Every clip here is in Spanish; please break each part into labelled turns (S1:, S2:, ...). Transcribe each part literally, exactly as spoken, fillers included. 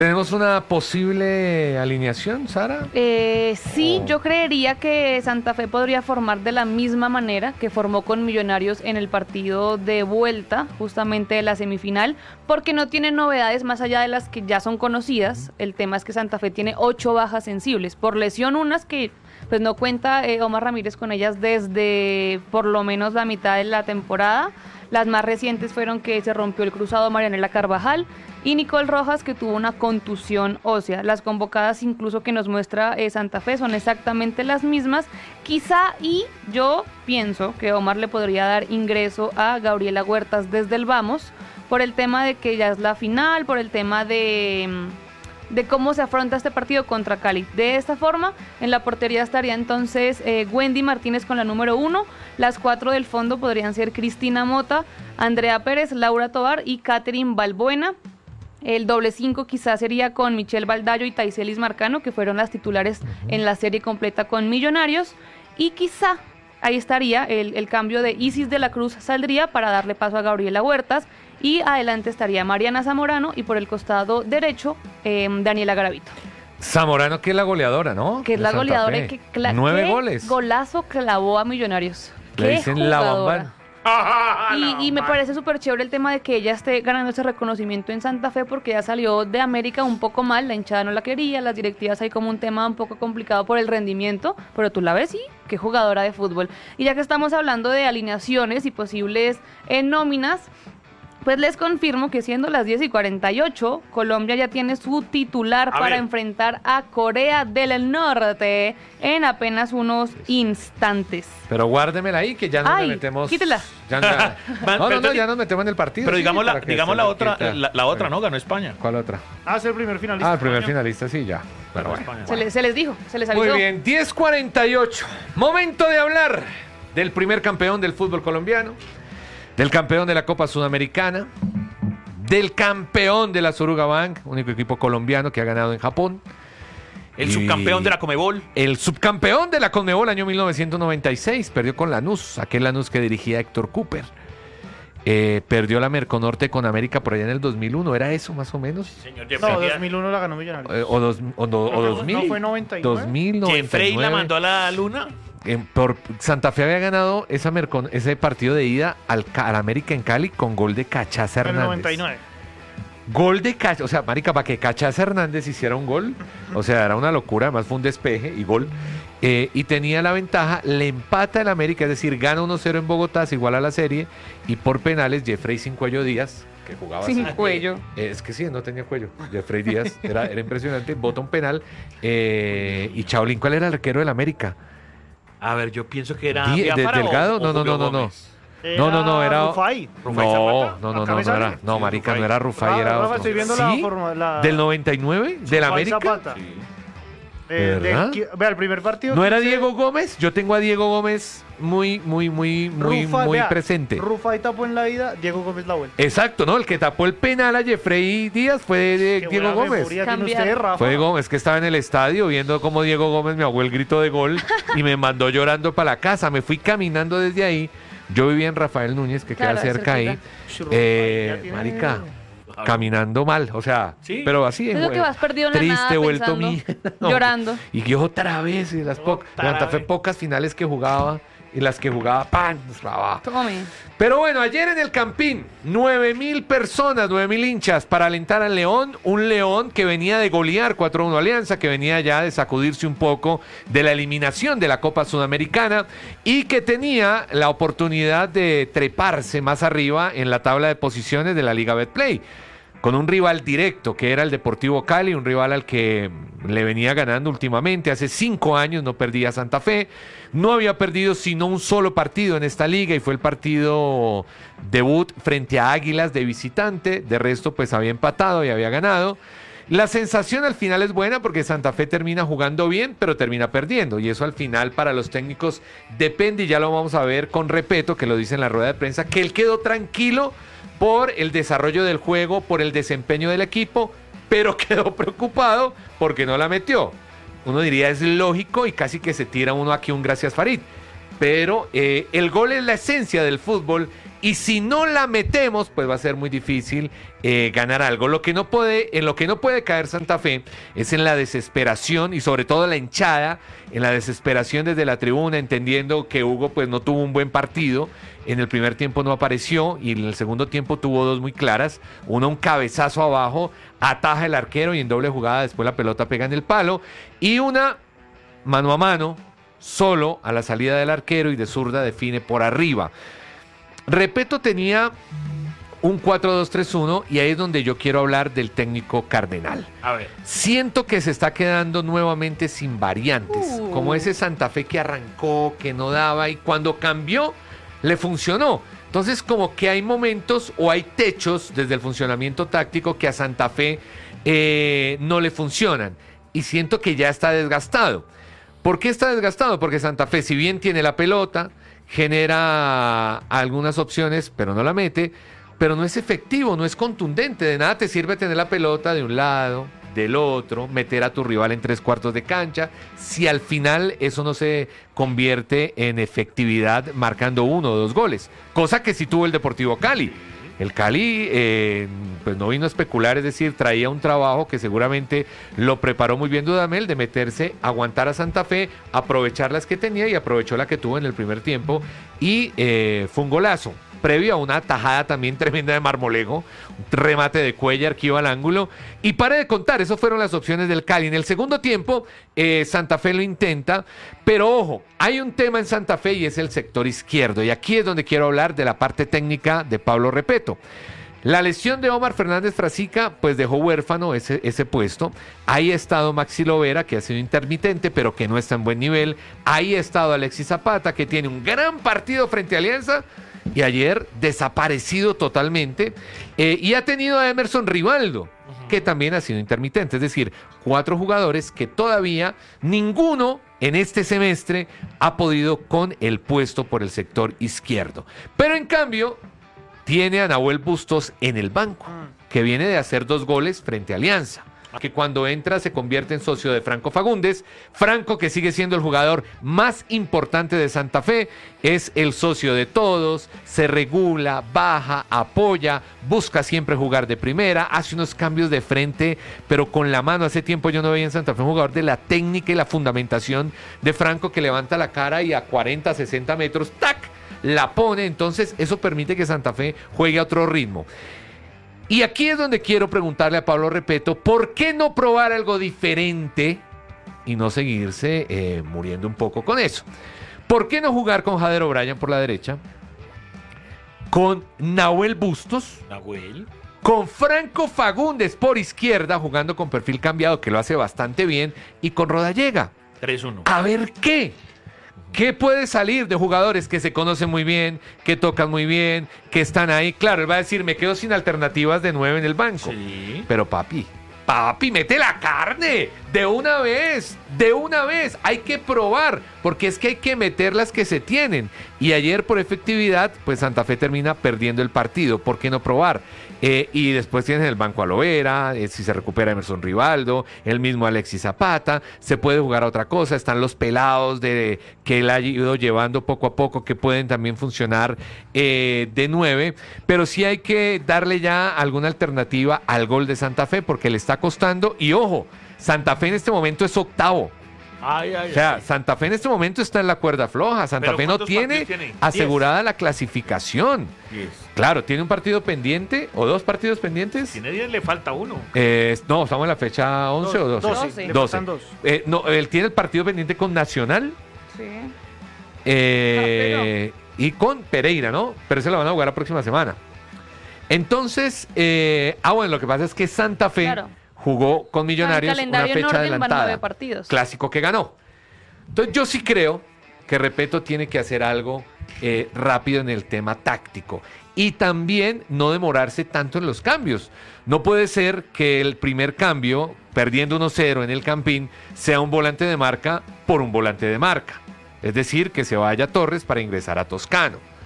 S1: ¿Tenemos una posible alineación, Sara?
S2: Eh, sí,
S1: Oh.
S2: yo creería que Santa Fe podría formar de la misma manera que formó con Millonarios en el partido de vuelta, justamente de la semifinal, porque no tiene novedades más allá de las que ya son conocidas. El tema es que Santa Fe tiene ocho bajas sensibles, por lesión unas que pues no cuenta eh, Omar Ramírez con ellas desde por lo menos la mitad de la temporada. Las más recientes fueron que se rompió el cruzado Marianela Carvajal y Nicole Rojas, que tuvo una contusión ósea. Las convocadas incluso que nos muestra eh, Santa Fe son exactamente las mismas. Quizá, y yo pienso que Omar le podría dar ingreso a Gabriela Huertas desde el Vamos, por el tema de que ya es la final, por el tema de... de cómo se afronta este partido contra Cali. De esta forma, en la portería estaría entonces eh, Wendy Martínez con la número uno, las cuatro del fondo podrían ser Cristina Mota, Andrea Pérez, Laura Tovar y Catherine Balbuena. El doble cinco quizás sería con Michelle Baldayo y Taiselis Marcano, que fueron las titulares en la serie completa con Millonarios, y quizá ahí estaría el, el cambio de Isis de la Cruz, saldría para darle paso a Gabriela Huertas, y adelante estaría Mariana Zamorano y por el costado derecho eh, Daniela Garavito.
S1: Zamorano, que es la goleadora, ¿no?
S2: Que es
S1: De
S2: la
S1: Santa
S2: goleadora
S1: Fe.
S2: que cla-
S1: Nueve
S2: qué
S1: goles.
S2: golazo clavó a Millonarios.
S1: Le
S2: Qué
S1: dicen la
S2: jugadora.
S1: bambán.
S2: Y, y me parece súper chévere el tema de que ella esté ganando ese reconocimiento en Santa Fe, porque ella salió de América un poco mal, la hinchada no la quería, las directivas hay como un tema un poco complicado por el rendimiento, pero tú la ves y qué jugadora de fútbol. Y ya que estamos hablando de alineaciones y posibles eh, nóminas, pues les confirmo que siendo las diez y cuarenta y ocho, Colombia ya tiene su titular
S3: A
S2: para
S3: ver.
S2: enfrentar a Corea del Norte en apenas unos instantes.
S1: Pero guárdemela ahí, que ya nos
S2: Ay,
S1: le metemos.
S2: quítela.
S1: Ya, ya-
S3: Man,
S1: no, no,
S3: pero
S1: no,
S3: te-
S1: ya nos metemos en el partido.
S3: Pero
S1: sí,
S3: digamos la,
S1: para que
S3: digamos
S1: se
S3: la
S1: le
S3: otra,
S1: quite.
S3: la, la otra, ¿no? Ganó España.
S1: ¿Cuál otra?
S4: Ah, es el primer finalista.
S1: Ah, el primer
S4: España.
S1: finalista, sí, ya. Pero
S3: Ganó
S1: bueno.
S3: España.
S2: Se, le- se les dijo, se les avisó.
S1: Muy bien, diez cuarenta y ocho. Momento de hablar del primer campeón del fútbol colombiano, del campeón de la Copa Sudamericana, del campeón de la Suruga Bank, único equipo colombiano que ha ganado en Japón.
S3: El
S1: Y
S3: subcampeón de la Comebol.
S1: El subcampeón de la Conmebol año mil novecientos noventa y seis, perdió con Lanús, aquel Lanús que dirigía Héctor Cooper. Eh, perdió la Merconorte con América por allá en el dos mil uno, ¿era eso más o menos?
S3: Señor
S4: No,
S3: Jeffrey.
S4: dos mil uno la ganó Millonarios.
S1: Eh, o, dos, o, no- o
S4: Creo que
S1: dos mil.
S4: no fue noventa y nueve.
S1: dos mil noventa y
S3: Jeffrey la
S1: nueve.
S3: mandó a la luna.
S1: En- por Santa Fe había ganado esa Mercon- ese partido de ida al, Ca- al América en Cali con gol de Cachaza
S4: En el
S1: Hernández.
S4: noventa y nueve.
S1: Gol de Cachaza, o sea, marica, para que Cachaza Hernández hiciera un gol, o sea, era una locura, además fue un despeje y gol. Eh, y tenía la ventaja, le empata el América, es decir, gana uno cero en Bogotá, se iguala la serie, y por penales Jeffrey Sin Cuello Díaz, que jugaba
S2: Sin
S1: así.
S2: cuello.
S1: Eh, es que sí, no tenía cuello. Jeffrey Díaz era, era impresionante, bota un penal. eh, y Chaolín, ¿cuál era el arquero del América?
S3: A ver, yo pienso que era
S1: Di- de-
S3: Biafara o-
S1: Delgado,
S3: o
S1: no, no,
S3: Julio
S1: no, no, no.
S3: Gómez.
S1: No, no, no, era-
S4: Rufai.
S3: ¿Rufai
S1: No,
S3: Zapata?
S1: no, no,
S4: ¿Acá
S1: no,
S4: me
S1: no era,
S4: sale?
S1: no,
S3: Sí,
S1: marica,
S3: Rufai.
S1: no era Rufai,
S4: Rafa,
S1: era
S4: Rafa,
S1: otro.
S4: estoy viendo
S1: ¿Sí?
S4: la forma- la-
S1: ¿Del noventa y nueve? ¿Del
S4: Rufai
S1: América?
S4: Zapata.
S3: Sí.
S4: Eh, de-
S1: ¿Verdad?
S4: qui- Vea, el primer partido.
S1: ¿No era
S4: quince
S1: Diego Gómez? Yo tengo a Diego Gómez muy, muy, muy, muy,
S4: Rufa-
S1: muy
S4: vea,
S1: presente.
S4: Rufai tapó en la ida, Diego Gómez la vuelta.
S1: Exacto, ¿no? El que tapó el penal a Jeffrey Díaz fue de
S4: Qué
S1: Diego
S4: buena
S1: Gómez.
S4: memoria tiene
S2: Cambiar.
S4: usted, Rafa.
S1: Fue Gómez, que estaba en el estadio viendo cómo Diego Gómez me ahogó el grito de gol y me mandó llorando para la casa. Me fui caminando desde ahí. Yo vivía en Rafael Núñez, que
S2: Claro,
S1: queda cerca ahí.
S4: cerquita.
S1: Eh,
S4: Ya tiene-
S1: marica, caminando mal, o sea,
S3: Sí.
S1: pero así
S2: Eso que vas perdido en la
S1: triste,
S2: nada,
S1: vuelto
S2: pensando,
S1: mierda.
S2: llorando.
S1: Y yo otra vez, y las po-
S3: Otra
S1: Santa Fe
S3: vez.
S1: pocas finales que jugaba, y las que jugaba, ¡pan! nos clavaba.
S2: Tome.
S1: Pero bueno, ayer en el Campín, nueve mil personas, nueve mil hinchas para alentar al León. Un León que venía de golear cuatro a uno Alianza, que venía ya de sacudirse un poco de la eliminación de la Copa Sudamericana y que tenía la oportunidad de treparse más arriba en la tabla de posiciones de la Liga Betplay, con un rival directo que era el Deportivo Cali, un rival al que le venía ganando últimamente. Hace cinco años no perdía Santa Fe, no había perdido sino un solo partido en esta liga y fue el partido debut frente a Águilas de visitante. De resto pues había empatado y había ganado. La sensación al final es buena porque Santa Fe termina jugando bien, pero termina perdiendo. Y eso al final para los técnicos depende, y ya lo vamos a ver con Repeto, que lo dice en la rueda de prensa, que él quedó tranquilo por el desarrollo del juego, por el desempeño del equipo, pero quedó preocupado porque no la metió. Uno diría es lógico y casi que se tira uno aquí un gracias Farid. Pero eh, el gol es la esencia del fútbol y si no la metemos, pues va a ser muy difícil eh, ganar algo. Lo que no puede, en lo que no puede caer Santa Fe es en la desesperación y sobre todo la hinchada, en la desesperación desde la tribuna, entendiendo que Hugo pues no tuvo un buen partido. En el primer tiempo no apareció y en el segundo tiempo tuvo dos muy claras. Una, un cabezazo abajo, ataja el arquero y en doble jugada después la pelota pega en el palo. Y una mano a mano, solo a la salida del arquero y de zurda define por arriba. Repeto tenía un cuatro dos tres uno y ahí es donde yo quiero hablar del técnico Cardenal.
S3: A ver.
S1: Siento que se está quedando nuevamente sin variantes,
S2: Uh.
S1: como ese Santa Fe que arrancó, que no daba y cuando cambió le funcionó. Entonces como que hay momentos o hay techos desde el funcionamiento táctico que a Santa Fe eh, no le funcionan y siento que ya está desgastado. ¿Por qué está desgastado? Porque Santa Fe, si bien tiene la pelota, genera algunas opciones, pero no la mete, pero no es efectivo, no es contundente. De nada te sirve tener la pelota de un lado, del otro, meter a tu rival en tres cuartos de cancha, si al final eso no se convierte en efectividad marcando uno o dos goles, cosa que sí tuvo el Deportivo Cali. El Cali eh, pues no vino a especular, es decir, traía un trabajo que seguramente lo preparó muy bien Dudamel de meterse, aguantar a Santa Fe, aprovechar las que tenía y aprovechó la que tuvo en el primer tiempo y eh, fue un golazo. Previo a una tajada también tremenda de Marmolejo, un remate de Cuellar que iba al ángulo. Y pare de contar, esas fueron las opciones del Cali. En el segundo tiempo, eh, Santa Fe lo intenta, pero ojo, hay un tema en Santa Fe y es el sector izquierdo. Y aquí es donde quiero hablar de la parte técnica de Pablo Repeto. La lesión de Omar Fernández Frasica, pues dejó huérfano ese, ese puesto. Ahí ha estado Maxi Lovera, que ha sido intermitente, pero que no está en buen nivel. Ahí ha estado Alexis Zapata, que tiene un gran partido frente a Alianza, y ayer desaparecido totalmente, eh, y ha tenido a Emerson Rivaldo, uh-huh, que también ha sido intermitente, es decir, cuatro jugadores que todavía ninguno en este semestre ha podido con el puesto por el sector izquierdo. Pero en cambio tiene a Nahuel Bustos en el banco, que viene de hacer dos goles frente a Alianza, que cuando entra se convierte en socio de Franco Fagundes. Franco, que sigue siendo el jugador más importante de Santa Fe, es el socio de todos, se regula, baja, apoya, busca siempre jugar de primera, hace unos cambios de frente, pero con la mano. Hace tiempo yo no veía en Santa Fe un jugador de la técnica y la fundamentación de Franco, que levanta la cara y a cuarenta, sesenta metros, ¡tac!, la pone. Entonces eso permite que Santa Fe juegue a otro ritmo. Y aquí es donde quiero preguntarle a Pablo Repeto, ¿por qué no probar algo diferente y no seguirse eh, muriendo un poco con eso? ¿Por qué no jugar con Jader O'Brien por la derecha? Con Nahuel Bustos.
S3: Nahuel.
S1: Con Franco Fagundes por izquierda, jugando con perfil cambiado, que lo hace bastante bien, y con Rodallega.
S3: tres uno.
S1: A ver qué. ¿Qué puede salir de jugadores que se conocen muy bien, que tocan muy bien, que están ahí? Claro, él va a decir, me quedo sin alternativas de nueve en el banco.
S3: Sí.
S1: Pero papi, papi, mete la carne de una vez, de una vez. Hay que probar, porque es que hay que meter las que se tienen. Y ayer por efectividad, pues Santa Fe termina perdiendo el partido. ¿Por qué no probar? Eh, y después tienes en el banco a Lovera, eh, si se recupera Emerson Rivaldo, el mismo Alexis Zapata, se puede jugar a otra cosa, están los pelados de, que él ha ido llevando poco a poco, que pueden también funcionar eh, de nueve, pero sí hay que darle ya alguna alternativa al gol de Santa Fe, porque le está costando. Y ojo, Santa Fe en este momento es octavo.
S3: Ay, ay,
S1: O sea,
S3: ay.
S1: Santa Fe en este momento está en la cuerda floja. Santa
S3: ¿Pero
S1: Fe no
S3: cuántos
S1: tiene
S3: partidos tiene?
S1: asegurada la clasificación.
S3: Diez.
S1: Claro, tiene un partido pendiente o dos partidos pendientes.
S3: Tiene diez, le falta uno.
S1: Eh, no, estamos en la fecha once o doce.
S2: doce.
S4: Le
S1: doce.
S4: faltan dos.
S1: Eh, no, él tiene el partido pendiente con Nacional
S2: Sí.
S1: eh, y con Pereira, ¿no? Pero se lo van a jugar la próxima semana. Entonces, eh, ah, bueno, lo que pasa es que Santa Fe
S2: Claro.
S1: jugó con Millonarios
S2: El
S1: una
S2: calendario en
S1: fecha
S2: orden van
S1: adelantada.
S2: nueve partidos.
S1: Clásico que ganó. Entonces yo sí creo que Repeto tiene que hacer algo eh, rápido en el tema táctico y también no demorarse tanto en los cambios. No puede ser que el primer cambio, perdiendo uno cero en el Campín, sea un volante de marca por un volante de marca. Es decir, que se vaya Torres para ingresar a Toscano.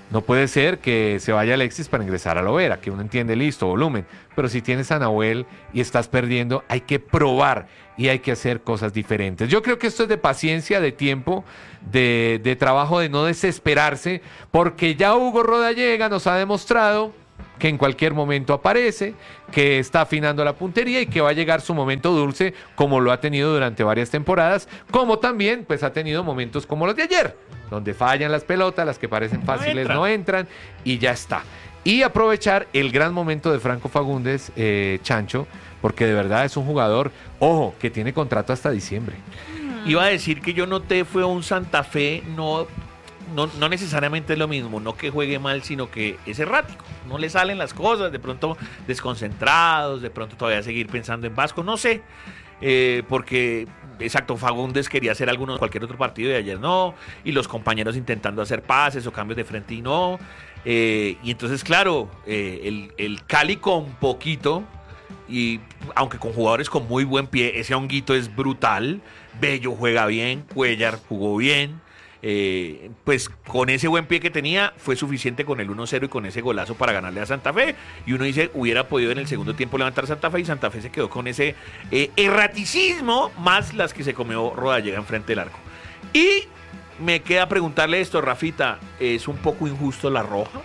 S1: No puede ser que se vaya Alexis para ingresar a Lovera, que uno entiende, listo, volumen. Pero si tienes a Nahuel y estás perdiendo, hay que probar y hay que hacer cosas diferentes. Yo creo que esto es de paciencia, de tiempo, de, de trabajo, de no desesperarse, porque ya Hugo Rodallega nos ha demostrado que en cualquier momento aparece, que está afinando la puntería y que va a llegar su momento dulce, como lo ha tenido durante varias temporadas, como también pues ha tenido momentos como los de ayer, donde fallan las pelotas, las que parecen fáciles no, no entran, y ya está. Y aprovechar el gran momento de Franco Fagundes, eh, Chancho, porque de verdad es un jugador, ojo, que tiene contrato hasta diciembre.
S3: Iba a decir que yo noté fue un Santa Fe, no... No, no necesariamente es lo mismo, no que juegue mal, sino que es errático, no le salen las cosas, de pronto desconcentrados, de pronto todavía seguir pensando en Vasco, no sé, eh, porque, exacto, Fagundes quería hacer alguno cualquier otro partido y ayer no, y los compañeros intentando hacer pases o cambios de frente y no, eh, y entonces claro, eh, el, el Cali con poquito, y aunque con jugadores con muy buen pie, ese Honguito es brutal, Bello juega bien, Cuellar jugó bien, Eh, pues con ese buen pie que tenía fue suficiente con el uno cero y con ese golazo para ganarle a Santa Fe, y uno dice, hubiera podido en el segundo tiempo levantar Santa Fe, y Santa Fe se quedó con ese eh, erraticismo más las que se comió Rodallega enfrente del arco. Y me queda preguntarle esto, Rafita, ¿es un poco injusto la roja?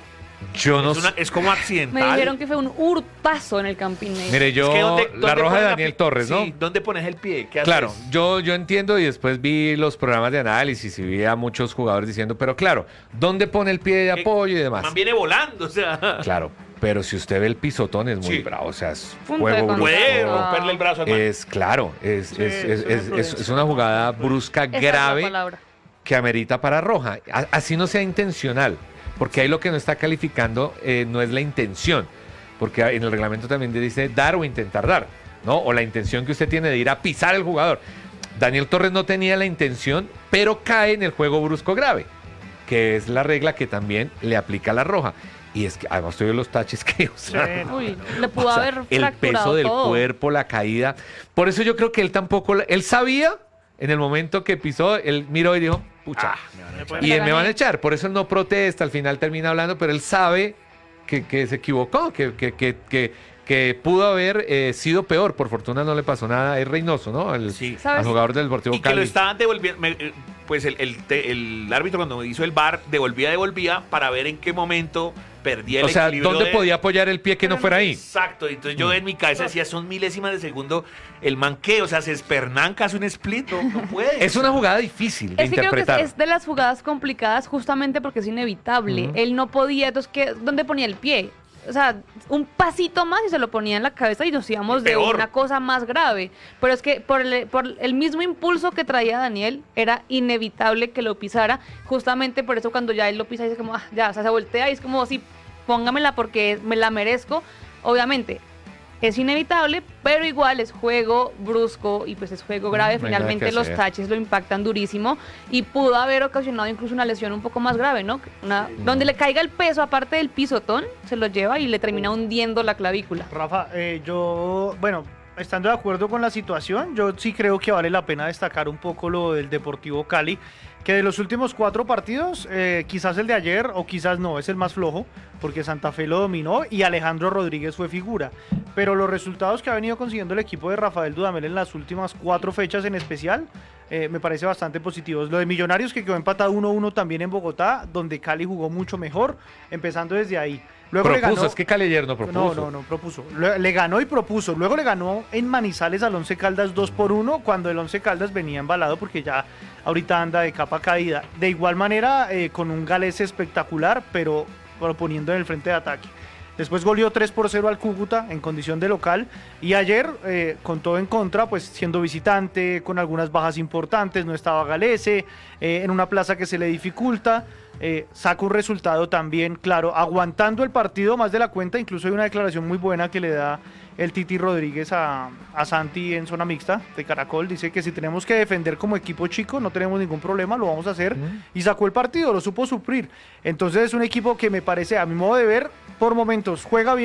S1: Yo no
S3: es, una, es como accidental.
S2: Me dijeron que fue un hurtazo en el Campín.
S1: Mire, yo,
S3: es que ¿dónde,
S1: la
S3: dónde
S1: roja de
S3: la
S1: Daniel Torres, ¿no?
S3: Sí, ¿dónde pones el pie? ¿Qué haces?
S1: Claro, yo, yo entiendo, y después vi los programas de análisis y vi a muchos jugadores diciendo, pero claro, ¿dónde pone el pie de apoyo y demás?
S3: Man viene volando, o sea.
S1: Claro, pero si usted ve el pisotón es muy
S3: Sí.
S1: bravo, o sea, es
S2: Punto de
S1: juego brusco.
S3: Puede romperle el brazo al man.
S1: Es claro, es,
S4: Sí,
S1: es, es,
S4: es una
S1: es- es-
S4: imprudencia.
S1: es una jugada brusca,
S2: Esa es la
S1: grave,
S2: palabra.
S1: que amerita para roja. A- Así no sea intencional, porque ahí lo que no está calificando eh, no es la intención, porque en el reglamento también dice dar o intentar dar, ¿no? O la intención que usted tiene de ir a pisar al jugador. Daniel Torres no tenía la intención, pero cae en el juego brusco grave, que es la regla que también le aplica la roja. Y es que además tuve los taches que, o sea,
S4: Sí, no.
S2: Uy, le pudo
S1: o sea,
S2: haber
S1: el
S2: fracturado
S1: peso del
S2: todo.
S1: cuerpo, la caída. Por eso yo creo que él tampoco, él sabía en el momento que pisó, él miró y dijo, pucha,
S3: Ah, me van a
S4: Me
S3: echar.
S4: pueden-
S1: y
S2: la
S1: me van a
S2: gané.
S1: echar. Por eso él no protesta, al final termina hablando, pero él sabe que, que se equivocó, que, que, que, que, que pudo haber eh, sido peor. Por fortuna no le pasó nada. Es Reynoso, ¿no? El,
S3: Sí.
S2: ¿Sabes?
S1: al jugador del Deportivo
S3: Y que lo
S1: Cali.
S3: estaban devolviendo, me- eh, pues el, el, te- el árbitro cuando hizo el V A R devolvía, devolvía para ver en qué momento perdía el
S1: O sea,
S3: equilibrio
S1: ¿dónde
S3: de-
S1: podía apoyar el pie que no fuera ahí?
S3: Exacto, entonces yo en mi cabeza decía, son milésimas de segundo el manqueo, o sea, se espernanca, hace un split, no, no puede.
S1: Es una jugada difícil de
S2: Es que creo que es,
S1: interpretar.
S2: es de las jugadas complicadas justamente porque es inevitable.
S1: Ujú.
S2: Él no podía, entonces, ¿qué, ¿dónde ponía el pie? O sea, un pasito más y se lo ponía en la cabeza y nos íbamos de
S3: Peor.
S2: una cosa más grave. Pero es que por el, por el mismo impulso que traía Daniel, era inevitable que lo pisara. Justamente por eso cuando ya él lo pisa, dice como, ah, ya, o sea, se voltea y es como, sí, póngamela porque me la merezco. Obviamente, es inevitable, pero igual es juego brusco y pues es juego grave.
S1: No hay nada
S2: Finalmente
S1: que
S2: los
S1: hacer.
S2: taches lo impactan durísimo y pudo haber ocasionado incluso una lesión un poco más grave, ¿no? Una, donde le caiga el peso, aparte del pisotón, se lo lleva y le termina hundiendo la clavícula.
S4: Rafa, eh, yo, bueno, estando de acuerdo con la situación, yo sí creo que vale la pena destacar un poco lo del Deportivo Cali, que de los últimos cuatro partidos, eh, quizás el de ayer o quizás no, es el más flojo, porque Santa Fe lo dominó y Alejandro Rodríguez fue figura. Pero los resultados que ha venido consiguiendo el equipo de Rafael Dudamel en las últimas cuatro fechas en especial, eh, me parece bastante positivos. Lo de Millonarios, que quedó empatado uno uno también en Bogotá, donde Cali jugó mucho mejor, empezando desde ahí. Luego le
S1: Propuso,
S4: ganó-
S1: es que Cali ayer no propuso.
S4: no, no, no, propuso. Le, le ganó y propuso. Luego le ganó en Manizales al Once Caldas dos por uno, cuando el Once Caldas venía embalado porque ya ahorita anda de capa caída. De igual manera, eh, con un Galés espectacular, pero proponiendo en el frente de ataque. Después goleó tres por cero al Cúcuta en condición de local. Y ayer, eh, con todo en contra, pues siendo visitante, con algunas bajas importantes, no estaba Galese, eh, en una plaza que se le dificulta. Eh, saca un resultado también, claro, aguantando el partido más de la cuenta. Incluso hay una declaración muy buena que le da el Titi Rodríguez a, a Santi en zona mixta de Caracol. Dice que si tenemos que defender como equipo chico, no tenemos ningún problema, lo vamos a hacer.
S1: Mm.
S4: Y sacó el partido, lo supo suplir. Entonces es un equipo que me parece, a mi modo de ver, por momentos juega bien,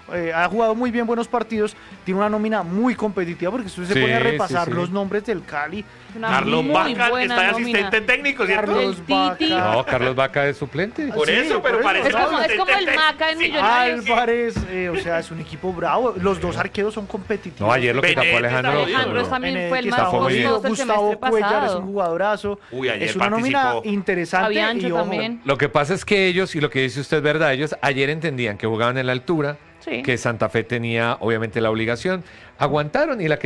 S4: eh, ha jugado muy bien buenos partidos, tiene una nómina muy competitiva, porque si usted se
S1: Sí,
S4: pone a repasar
S1: sí, sí.
S4: los nombres del Cali.
S2: Una
S3: Carlos
S2: muy
S3: Vaca, que
S2: buena
S3: está de
S2: nómina.
S3: asistente técnico, ¿cierto?
S4: Carlos
S2: El Titi.
S4: Vaca.
S1: No, Carlos Vaca es suplente.
S3: Por
S4: Sí,
S3: eso, pero
S4: por eso.
S3: parece
S2: Es como, es
S3: asistente
S2: como el
S3: técnico.
S2: Maca en
S3: Sí.
S2: Millonarios.
S4: Álvarez, eh, o sea, es un equipo bravo. Los dos arqueros son competitivos.
S1: No, ayer lo que tapó
S3: Benedetti
S1: Alejandro.
S3: está
S2: Alejandro
S3: jodido,
S1: no.
S2: también
S4: Benedetti
S2: fue el
S4: está
S2: más
S1: fue muy bien.
S2: costoso el
S4: Gustavo
S2: semestre
S4: Cuellar es
S2: pasado.
S4: un jugadorazo.
S3: Uy, ayer
S4: es una nómina
S3: participó.
S4: interesante.
S2: Fabiancho
S4: y, ojo,
S2: también.
S1: Lo que pasa es que ellos, y lo que dice usted es verdad, ellos ayer entendían que jugaban en la altura,
S2: Sí.
S1: que Santa Fe tenía obviamente la obligación, aguantaron y la que